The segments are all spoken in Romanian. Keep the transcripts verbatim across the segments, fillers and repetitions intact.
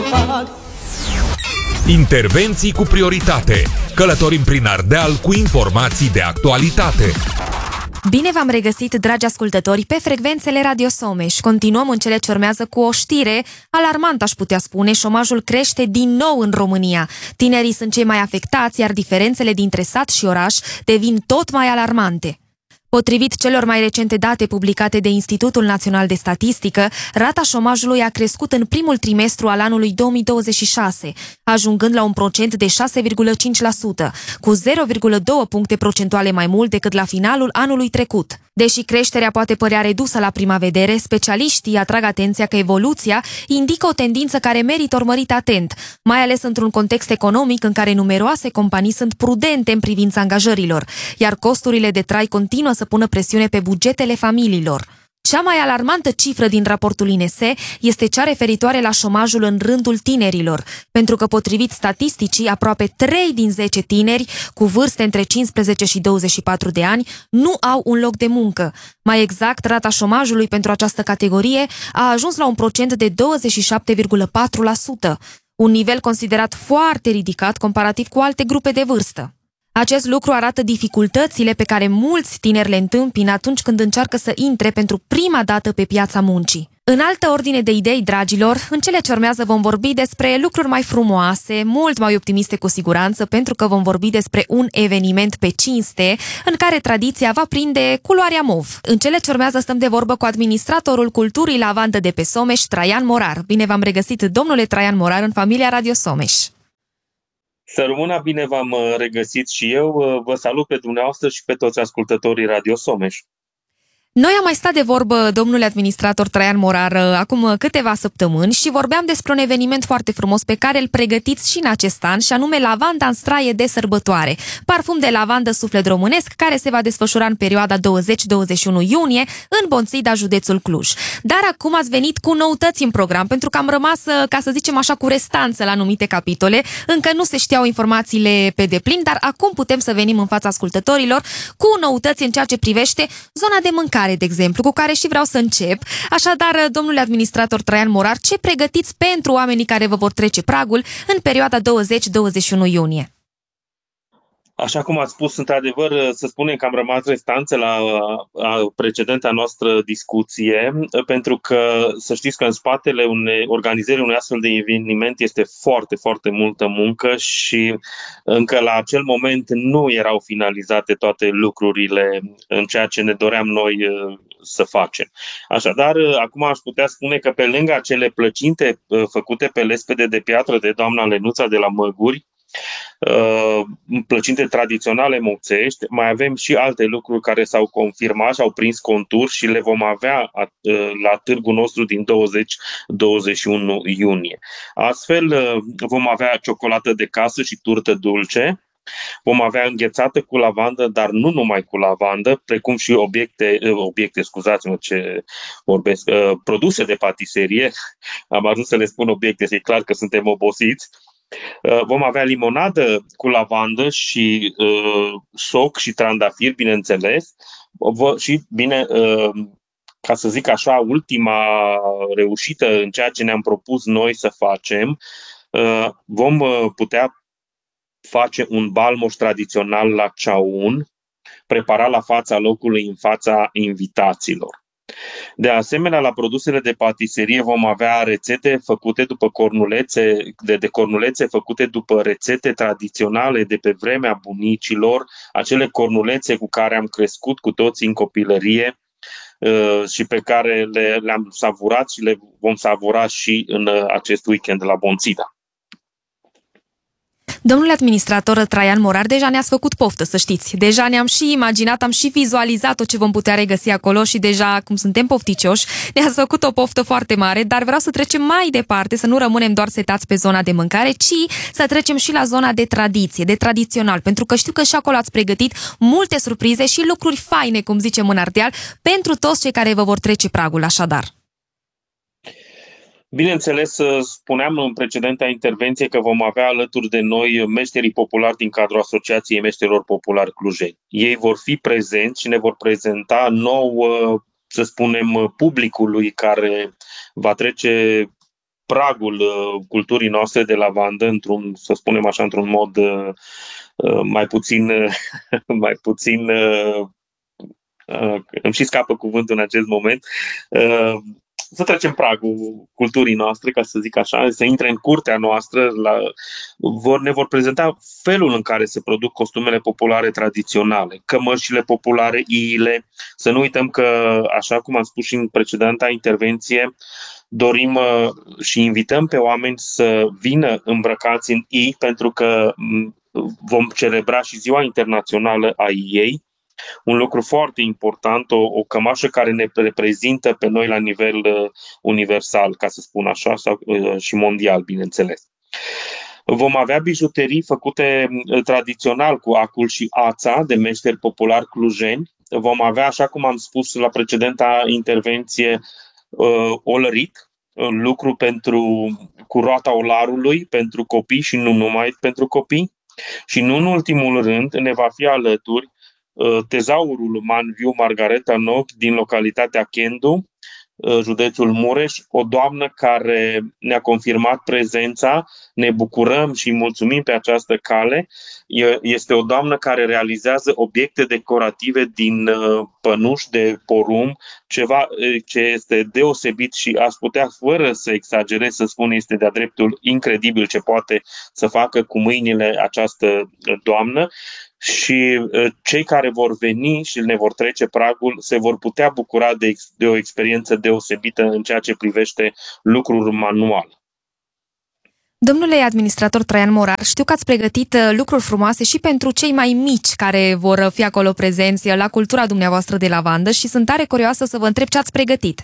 Intervenții cu prioritate. Călătorim prin Ardeal cu informații de actualitate. Bine v-am regăsit, dragi ascultători, pe frecvențele Radio Someș. Continuăm în cele ce urmează cu o știre alarmantă, aș putea spune. Șomajul crește din nou în România. Tinerii sunt cei mai afectați, iar diferențele dintre sat și oraș devin tot mai alarmante. Potrivit celor mai recente date publicate de Institutul Național de Statistică, rata șomajului a crescut în primul trimestru al anului două mii douăzeci și șase, ajungând la un procent de șase virgulă cinci la sută, cu zero virgulă doi puncte procentuale mai mult decât la finalul anului trecut. Deși creșterea poate părea redusă la prima vedere, specialiștii atrag atenția că evoluția indică o tendință care merită urmărit atent, mai ales într-un context economic în care numeroase companii sunt prudente în privința angajărilor, iar costurile de trai continuă să pună presiune pe bugetele familiilor. Cea mai alarmantă cifră din raportul I N S E este cea referitoare la șomajul în rândul tinerilor, pentru că, potrivit statisticii, aproape trei din zece tineri cu vârste între cincisprezece și douăzeci și patru de ani nu au un loc de muncă. Mai exact, rata șomajului pentru această categorie a ajuns la un procent de douăzeci și șapte virgulă patru la sută, un nivel considerat foarte ridicat comparativ cu alte grupe de vârstă. Acest lucru arată dificultățile pe care mulți tineri le întâmpină atunci când încearcă să intre pentru prima dată pe piața muncii. În altă ordine de idei, dragilor, în cele ce urmează vom vorbi despre lucruri mai frumoase, mult mai optimiste cu siguranță, pentru că vom vorbi despre un eveniment pe cinste în care tradiția va prinde culoarea mov. În cele ce urmează stăm de vorbă cu administratorul culturii lavandă de pe Someș, Traian Morar. Bine v-am regăsit, domnule Traian Morar, în familia Radio Someș. Să rămână, bine v-am regăsit și eu. Vă salut pe dumneavoastră și pe toți ascultătorii Radio Someș. Noi am mai stat de vorbă, domnule administrator Traian Morar, acum câteva săptămâni și vorbeam despre un eveniment foarte frumos pe care îl pregătiți și în acest an, și anume Lavanda în straie de sărbătoare, parfum de lavandă suflet românesc, care se va desfășura în perioada douăzeci douăzeci și unu iunie în Bonțida, județul Cluj. Dar acum ați venit cu noutăți în program, pentru că am rămas, ca să zicem așa, cu restanță la anumite capitole. Încă nu se știau informațiile pe deplin, dar acum putem să venim în fața ascultătorilor cu noutăți în ceea ce privește zona de mâncare, de exemplu, cu care și vreau să încep. Așadar, domnule administrator Traian Morar, ce pregătiți pentru oamenii care vă vor trece pragul în perioada douăzeci douăzeci și unu iunie? Așa cum ați spus, într-adevăr, să spunem că am rămas restanțe la precedenta noastră discuție, pentru că să știți că în spatele unei organizării unui astfel de eveniment este foarte, foarte multă muncă și încă la acel moment nu erau finalizate toate lucrurile în ceea ce ne doream noi să facem. Așadar, acum aș putea spune că pe lângă acele plăcinte făcute pe lespede de piatră de doamna Lenuța de la Măguri, Uh, plăcinte tradiționale moțești, mai avem și alte lucruri care s-au confirmat și au prins contur și le vom avea uh, la târgul nostru din douăzeci douăzeci și unu iunie. Astfel uh, vom avea ciocolată de casă și turtă dulce, vom avea înghețată cu lavandă, dar nu numai cu lavandă, precum și obiecte, obiecte scuzați-mă ce vorbesc, uh, produse de patiserie. Am ajuns să le spun obiecte, e clar că suntem obosiți. Vom avea limonadă cu lavandă și uh, soc și trandafir, bineînțeles, și, bine, uh, ca să zic așa, ultima reușită în ceea ce ne-am propus noi să facem, uh, vom putea face un balmoș tradițional la ceaun, preparat la fața locului, în fața invitaților. De asemenea, la produsele de patiserie vom avea rețete făcute după cornulețe, de, de cornulețe făcute după rețete tradiționale de pe vremea bunicilor, acele cornulețe cu care am crescut cu toții în copilărie uh, și pe care le, le-am savurat și le vom savura și în uh, acest weekend la Bonțida. Domnule administrator Traian Morar, deja ne-ați făcut poftă, să știți. Deja ne-am și imaginat, am și vizualizat tot ce vom putea regăsi acolo și deja, cum suntem pofticioși, ne-ați făcut o poftă foarte mare, dar vreau să trecem mai departe, să nu rămânem doar setați pe zona de mâncare, ci să trecem și la zona de tradiție, de tradițional, pentru că știu că și acolo ați pregătit multe surprize și lucruri faine, cum zicem în Ardeal, pentru toți cei care vă vor trece pragul, așadar. Bineînțeles, spuneam în precedenta intervenție că vom avea alături de noi meșterii populari din cadrul Asociației Meșterilor Populari Clujeni. Ei vor fi prezenți și ne vor prezenta nou, să spunem, publicului care va trece pragul culturii noastre de lavandă, într-un, să spunem așa, într-un mod mai puțin, mai puțin, îmi și scapă cuvântul în acest moment, să trecem pragul culturii noastre, ca să zic așa, să intre în curtea noastră, la, vor, ne vor prezenta felul în care se produc costumele populare tradiționale, cămășile populare, iile. Să nu uităm că, așa cum am spus și în precedenta intervenție, dorim și invităm pe oameni să vină îmbrăcați în i, pentru că vom celebra și Ziua Internațională a iei. Un lucru foarte important, o, o cămașă care ne reprezintă pe noi la nivel uh, universal, ca să spun așa, sau, uh, și mondial, bineînțeles. Vom avea bijuterii făcute uh, tradițional cu acul și ața de meșteri populari clujeni. Vom avea, așa cum am spus la precedenta intervenție, uh, olărit, uh, lucru pentru, cu roata olarului pentru copii și nu numai pentru copii. Și nu în ultimul rând ne va fi alături tezaurul Manviu Margareta Noc din localitatea Chendu, județul Mureș, o doamnă care ne-a confirmat prezența, ne bucurăm și mulțumim pe această cale. Este o doamnă care realizează obiecte decorative din pănuși de porumb, ceva ce este deosebit și aș putea, fără să exagerez, să spun, este de-a dreptul incredibil ce poate să facă cu mâinile această doamnă. Și cei care vor veni și ne vor trece pragul se vor putea bucura de, de o experiență deosebită în ceea ce privește lucruri manuale. Domnule administrator Traian Morar, știu că ați pregătit lucruri frumoase și pentru cei mai mici care vor fi acolo prezenți la cultura dumneavoastră de lavandă și sunt tare curioasă să vă întreb ce ați pregătit.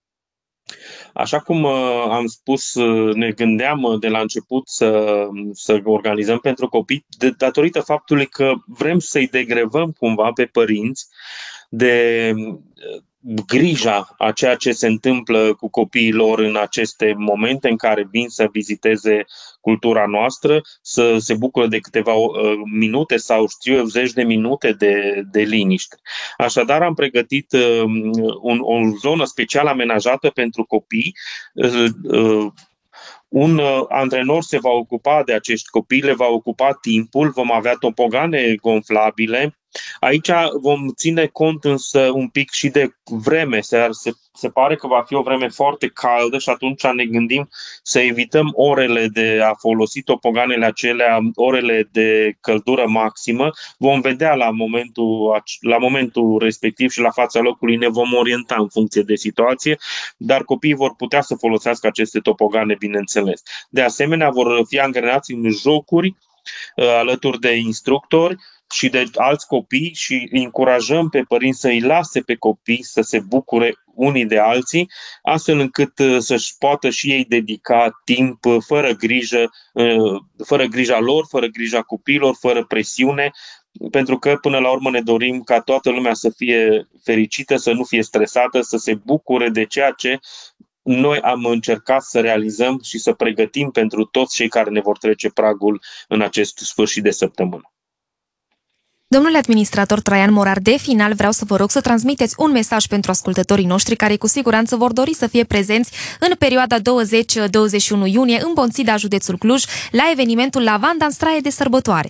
Așa cum uh, am spus, uh, ne gândeam uh, de la început să, să organizăm pentru copii, de, datorită faptului că vrem să-i degrevăm cumva pe părinți de uh, grija a ceea ce se întâmplă cu copiii lor în aceste momente în care vin să viziteze cultura noastră, să se bucură de câteva uh, minute sau știu eu, zeci de minute de, de liniște. Așadar am pregătit uh, un, o zonă special amenajată pentru copii. Uh, uh, Un uh, antrenor se va ocupa de acești copii, le va ocupa timpul, vom avea topogane gonflabile. Aici vom ține cont însă un pic și de vreme. Se, se, se pare că va fi o vreme foarte caldă și atunci ne gândim să evităm orele de a folosi topoganele acelea, orele de căldură maximă. Vom vedea la momentul, la momentul respectiv și la fața locului, ne vom orienta în funcție de situație, dar copiii vor putea să folosească aceste topogane, bineînțeles. De asemenea, vor fi angrenați în jocuri alături de instructori și de alți copii și încurajăm pe părinți să îi lase pe copii să se bucure unii de alții, astfel încât să-și poată și ei dedica timp fără grijă, fără grija lor, fără grija copiilor, fără presiune, pentru că până la urmă ne dorim ca toată lumea să fie fericită, să nu fie stresată, să se bucure de ceea ce noi am încercat să realizăm și să pregătim pentru toți cei care ne vor trece pragul în acest sfârșit de săptămână. Domnule administrator Traian Morar, de final vreau să vă rog să transmiteți un mesaj pentru ascultătorii noștri care cu siguranță vor dori să fie prezenți în perioada douăzeci douăzeci și unu iunie în Bonțida, județul Cluj, la evenimentul Lavanda în straie de sărbătoare.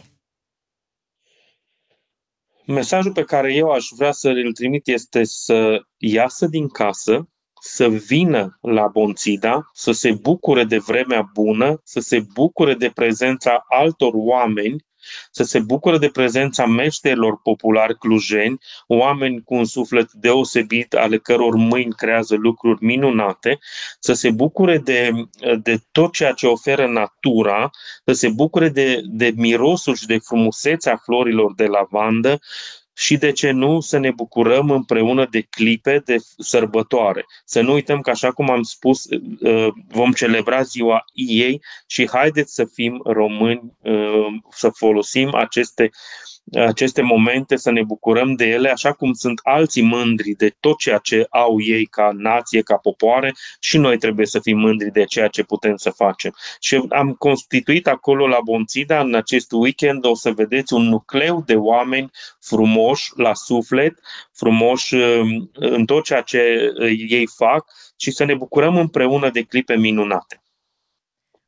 Mesajul pe care eu aș vrea să îl trimit este să iasă din casă, să vină la Bonțida, să se bucure de vremea bună, să se bucure de prezența altor oameni, să se bucure de prezența meșterilor populari clujeni, oameni cu un suflet deosebit, ale căror mâini creează lucruri minunate, să se bucure de, de tot ceea ce oferă natura, să se bucure de, de mirosul și de frumusețea florilor de lavandă, și de ce nu să ne bucurăm împreună de clipe de sărbătoare. Să nu uităm că, așa cum am spus, vom celebra ziua iei și haideți să fim români, să folosim aceste, aceste momente, să ne bucurăm de ele, așa cum sunt alții mândri de tot ceea ce au ei ca nație, ca popoare, și noi trebuie să fim mândri de ceea ce putem să facem. Și am constituit acolo la Bonțida, în acest weekend, o să vedeți un nucleu de oameni frumoși la suflet, frumoși în tot ceea ce ei fac și să ne bucurăm împreună de clipe minunate.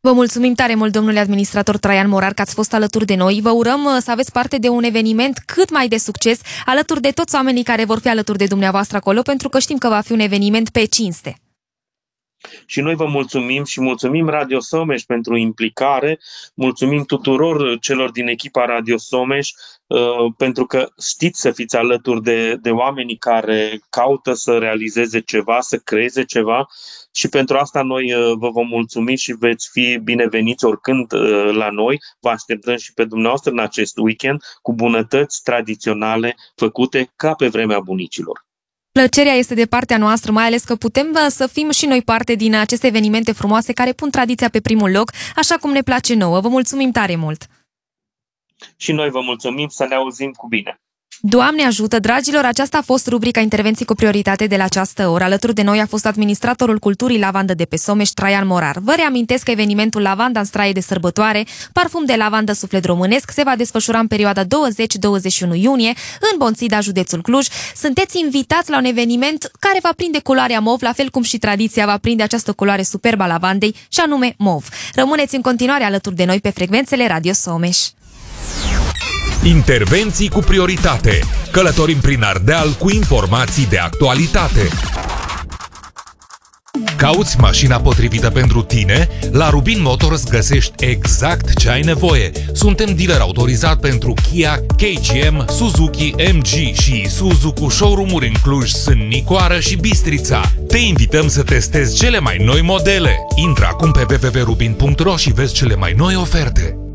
Vă mulțumim tare mult, domnule administrator Traian Morar, că ați fost alături de noi. Vă urăm să aveți parte de un eveniment cât mai de succes, alături de toți oamenii care vor fi alături de dumneavoastră acolo, pentru că știm că va fi un eveniment pe cinste. Și noi vă mulțumim și mulțumim Radio Someș pentru implicare, mulțumim tuturor celor din echipa Radio Someș uh, pentru că știți să fiți alături de, de oamenii care caută să realizeze ceva, să creeze ceva și pentru asta noi uh, vă vom mulțumi și veți fi bineveniți oricând uh, la noi. Vă așteptăm și pe dumneavoastră în acest weekend cu bunătăți tradiționale făcute ca pe vremea bunicilor. Plăcerea este de partea noastră, mai ales că putem să fim și noi parte din aceste evenimente frumoase care pun tradiția pe primul loc, așa cum ne place nouă. Vă mulțumim tare mult! Și noi vă mulțumim, să ne auzim cu bine! Doamne ajută, dragilor, aceasta a fost rubrica Intervenții cu prioritate de la această oră. Alături de noi a fost administratorul culturii Lavandă de pe Someș, Traian Morar. Vă reamintesc că evenimentul Lavanda în straie de sărbătoare, parfum de lavandă suflet românesc, se va desfășura în perioada douăzeci douăzeci și unu iunie în Bonțida, județul Cluj. Sunteți invitați la un eveniment care va prinde culoarea mov, la fel cum și tradiția va prinde această culoare superbă a lavandei, și anume mov. Rămâneți în continuare alături de noi pe frecvențele Radio Someș. Intervenții cu prioritate. Călătorim prin Ardeal cu informații de actualitate. Cauți mașina potrivită pentru tine? La Rubin Motors găsești exact ce ai nevoie. Suntem dealer autorizat pentru Kia, K G M, Suzuki, M G și Isuzu cu showroom-uri în Cluj, Sân Nicoară și Bistrița. Te invităm să testezi cele mai noi modele. Intră acum pe w w w punct rubin punct ro și vezi cele mai noi oferte.